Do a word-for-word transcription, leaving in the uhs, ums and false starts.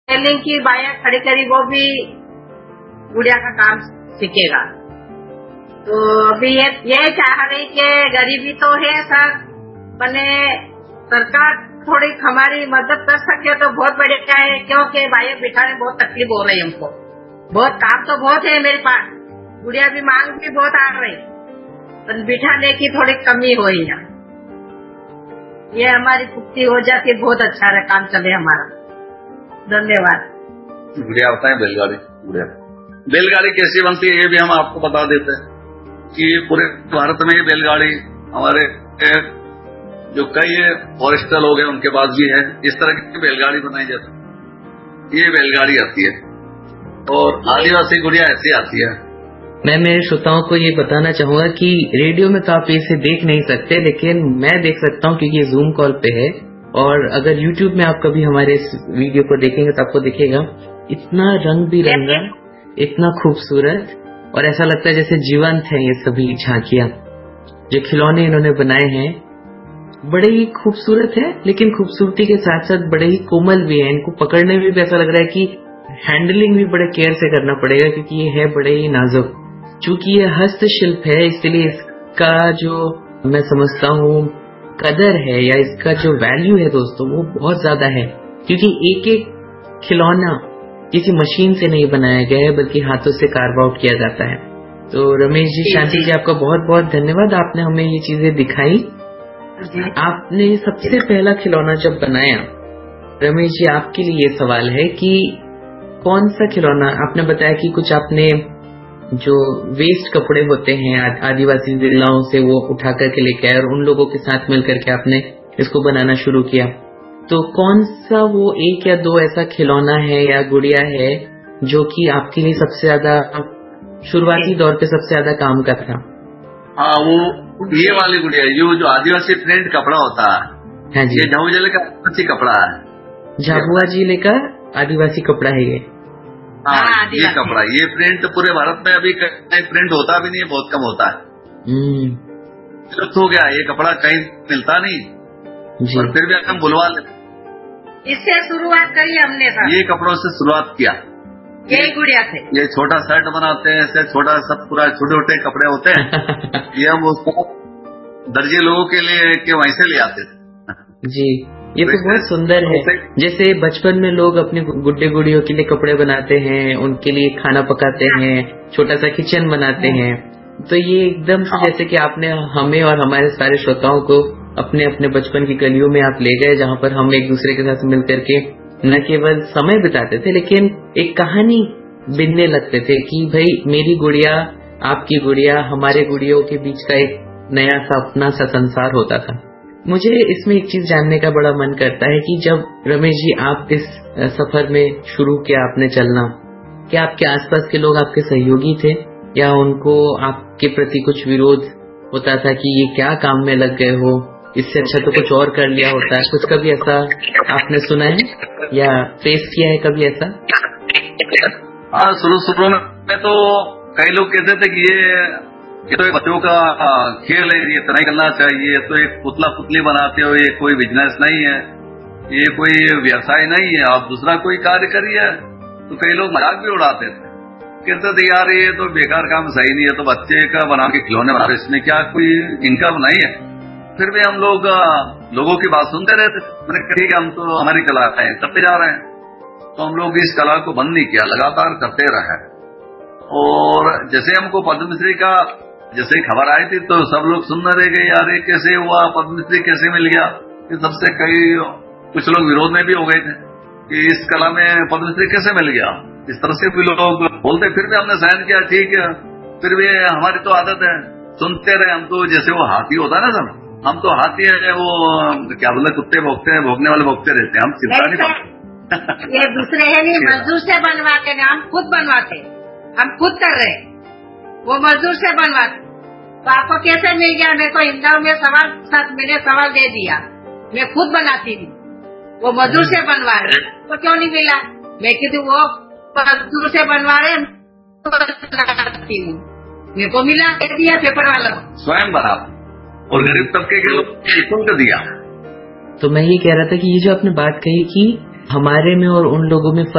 Railing की बाया खड़ी करी, वो भी गुड़िया का काम सीखेगा। तो अभी ये ये चाह रही कि गरीबी तो है सर, बने सरकार थोड़ी हमारी मदद कर सके तो बहुत बढ़िया है, क्योंकि बाया बिठाने बहुत तकलीफ हो रही है हमको। बहुत काम तो बहुत है मेरे पास, गुड़िया भी मांग भी बहुत आ रही, पर बिठाने की थोड़ी कमी हो ही है। ये हमारी पुख्ती हो जाती, बहुत अच्छा रहा, काम चले हमारा। धन्यवाद। गुड़िया बताएं बैलगाड़ी। गुड़िया बैलगाड़ी कैसी बनती है ये भी हम आपको बता देते हैं कि पूरे भारत में ये बैलगाड़ी हमारे जो कई फॉरेस्टर लोग हैं उनके पास भी है, इस तरह की बैलगाड़ी बनाई जाती है। ये बैलगाड़ी आती है और आदिवासी गुड़िया ऐसी आती है। मैं मेरे श्रोताओं को ये बताना चाहूंगा कि रेडियो में तो आप इसे देख नहीं सकते, लेकिन मैं देख सकता हूँ क्योंकि ये जूम कॉल पे है। और अगर यूट्यूब में आप कभी हमारे इस वीडियो को देखेंगे तो आपको दिखेगा इतना रंग बिरंगा, इतना खूबसूरत, और ऐसा लगता है जैसे जीवंत है ये सभी झांकियां। जो खिलौने इन्होंने बनाए हैं बड़े ही खूबसूरत है, लेकिन खूबसूरती के साथ साथ बड़े ही कोमल भी है। इनको पकड़ने में भी ऐसा लग रहा है कि हैंडलिंग भी बड़े केयर से करना पड़ेगा, क्योंकि ये है बड़े ही नाजुक। चूंकि ये हस्तशिल्प है, इसलिए इसका जो मैं समझता हूँ कदर है या इसका जो वैल्यू है दोस्तों, वो बहुत ज्यादा है, क्योंकि एक एक खिलौना किसी मशीन से नहीं बनाया गया है, बल्कि हाथों से कार्व आउट किया जाता है। तो रमेश जी, शांति जी, आपका बहुत बहुत धन्यवाद, आपने हमें ये चीजें दिखाई। आपने सबसे पहला खिलौना जब बनाया, रमेश जी आपके लिए ये सवाल है कि कौन सा खिलौना, आपने बताया कि कुछ आपने जो वेस्ट कपड़े होते हैं आदिवासी जिलाओं से वो उठा करके लेके आए और उन लोगों के साथ मिलकर के आपने इसको बनाना शुरू किया। तो कौन सा वो एक या दो ऐसा खिलौना है या गुड़िया है जो कि आपके लिए सबसे ज्यादा शुरुआती दौर पे सबसे ज्यादा काम का था? हाँ, वो ये वाली गुड़िया, ये जो आदिवासी प्रिंट कपड़ा होता है। हाँ जी, ये झाबुआ जिले का आदिवासी कपड़ा है। झाबुआ जिले का आदिवासी कपड़ा है ये। हाँ, ये कपड़ा, ये प्रिंट पूरे भारत में अभी कहीं प्रिंट होता भी नहीं है, बहुत कम होता है। हो गया, ये कपड़ा कहीं मिलता नहीं जी। और फिर भी हम बुलवा लेते, इससे शुरुआत करी हमने सर। ये कपड़ों से शुरुआत किया, यही गुड़िया थे। ये छोटा शर्ट बनाते हैं, ऐसे छोटा सब पूरा छोटे छोटे कपड़े होते हैं ये हम उसको दर्जी लोगों के लिए के वहीं से ले आते थे जी। ये तो बहुत सुंदर है। जैसे बचपन में लोग अपने गुड्डे गुड़ियों के लिए कपड़े बनाते हैं, उनके लिए खाना पकाते हैं, छोटा सा किचन बनाते हैं, तो ये एकदम से जैसे कि आपने हमें और हमारे सारे श्रोताओं को अपने अपने बचपन की गलियों में आप ले गए, जहाँ पर हम एक दूसरे के साथ मिल करके न केवल समय बिताते थे, लेकिन एक कहानी बिनने लगते थे कि भाई मेरी गुड़िया, आपकी गुड़िया, हमारे गुड़ियों के बीच का एक नया सा अपना सा संसार होता था। मुझे इसमें एक चीज जानने का बड़ा मन करता है कि जब रमेश जी आप इस सफर में शुरू किया आपने चलना, क्या आपके आसपास के लोग आपके सहयोगी थे या उनको आपके प्रति कुछ विरोध होता था कि ये क्या काम में लग गए हो, इससे अच्छा तो कुछ और कर लिया होता है? कुछ कभी ऐसा आपने सुना है या फेस किया है कभी ऐसा? हाँ, शुरू शुरू में तो कई लोग कहते थे कि ये ये तो एक बच्चों का खेल है, ये नहीं करना चाहिए, तो एक पुतला पुतली बनाते हो, ये कोई बिजनेस नहीं है, ये कोई व्यवसाय नहीं है, आप दूसरा कोई कार्य करिए। तो कई लोग मजाक भी उड़ाते थे, कहते थे यार ये तो बेकार काम, सही नहीं है, तो बच्चे का बना के खिलौने बना रहे, इसमें क्या कोई इनकम नहीं है। फिर भी हम लोग लोगों की बात सुनते रहते थे। मैंने कहा ठीक है, हम तो हमारी कला है, करते जा रहे हैं, तो हम लोग इस कला को बंद नहीं किया, लगातार करते रहे। और जैसे हमको पद्मश्री का जैसे खबर आई थी तो सब लोग सुनने रह गए, यार ये कैसे हुआ, पद्मश्री कैसे मिल गया। ये सबसे कई कुछ लोग विरोध में भी हो गए थे कि इस कला में पद्मश्री कैसे मिल गया, इस तरह से भी लोग बोलते। फिर भी हमने सहन किया, ठीक है, फिर भी हमारी तो आदत है, सुनते रहे हम। तो जैसे वो हाथी होता है ना सर, हम तो हाथी है, वो क्या बोलते, कुत्ते भोगते हैं, भोगने वाले भोगते रहते हैं, हम चिंता नहीं करते। ये दूसरे है नहीं, मजदूर से बनवाते, हम खुद बनवाते, हम खुद कर रहे, वो मजदूर से बनवाते। तो आपको कैसे मिल गया? मेरे को इंदौर में सवाल साथ मैंने सवाल दे दिया, मैं खुद बनाती थी, वो मजदूर से बनवा रहे, तो क्यों नहीं मिला? मैं किधर वो मजदूर से बनवा रहे, मेरे को मिला, दे दिया पेपर वाला, स्वयं बना, और गरीब तबके के लोग निःशुल्क दिया। तो मैं ये कह रहा था कि ये जो आपने बात कही कि हमारे में और उन लोगों में